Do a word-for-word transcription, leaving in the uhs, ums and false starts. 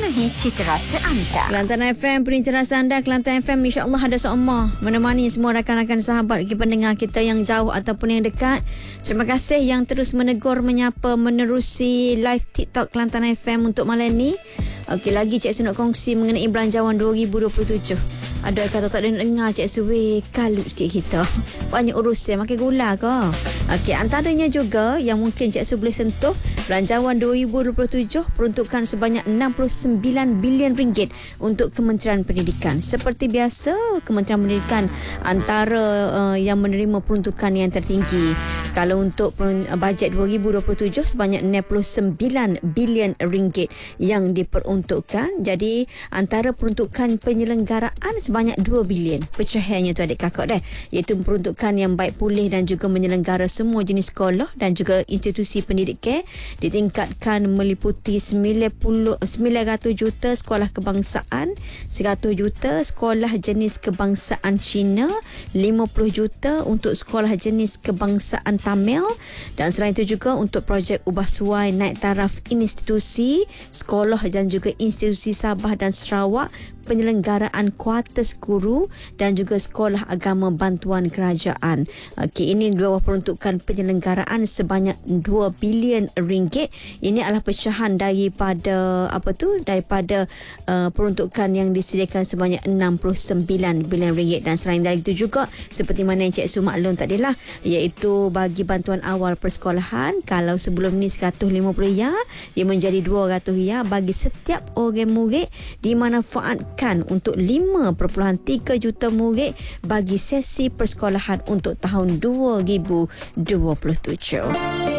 Penuhi citra rasa anda. Kelantan F M, penuhi citra rasa anda. Kelantan F M, insya-Allah ada seumur menemani semua rakan-rakan sahabat kita, pendengar kita yang jauh ataupun yang dekat. Terima kasih yang terus menegur, menyapa, menerusi live TikTok Kelantan F M untuk malam ni. Okey, lagi Cik Su nak kongsi mengenai belanjawan dua ribu dua puluh tujuh. Ada kata tak ada nak dengar Cik Su, weh, kalut sikit kita. Banyak urusan, makan gula ke? Okey, antaranya juga yang mungkin Cik Su boleh sentuh, belanjawan dua ribu dua puluh tujuh peruntukan sebanyak enam puluh sembilan bilion ringgit untuk Kementerian Pendidikan. Seperti biasa, Kementerian Pendidikan antara uh, yang menerima peruntukan yang tertinggi. Kalau untuk uh, bajet dua ribu dua puluh tujuh sebanyak enam puluh sembilan bilion ringgit yang diperuntukkan. Jadi antara peruntukan penyelenggaraan sebanyak dua bilion. Pecahannya tu adik kakak dah, iaitu peruntukan yang baik pulih dan juga menyelenggara semua jenis sekolah dan juga institusi pendidikan ditingkatkan meliputi sembilan ratus juta sekolah kebangsaan, seratus juta sekolah jenis kebangsaan Cina, lima puluh juta untuk sekolah jenis kebangsaan Tamil, dan selain itu juga untuk projek ubah suai naik taraf institusi, sekolah dan juga institusi Sabah dan Sarawak, penyelenggaraan kuartus guru dan juga sekolah agama bantuan kerajaan. Okey, ini dua peruntukan penyelenggaraan sebanyak dua bilion ringgit. Ini adalah pecahan daripada apa tu? Daripada uh, peruntukan yang disediakan sebanyak enam puluh sembilan bilion ringgit. Dan selain dari itu juga, seperti mana yang Cik Su maklum tadilah, iaitu bagi bantuan awal persekolahan, kalau sebelum ni seratus lima puluh ringgit, ia menjadi dua ratus ringgit bagi setiap orang murid, dimanfaatkan untuk lima perpuluhan tiga juta murid bagi sesi persekolahan untuk tahun dua ribu dua puluh tujuh.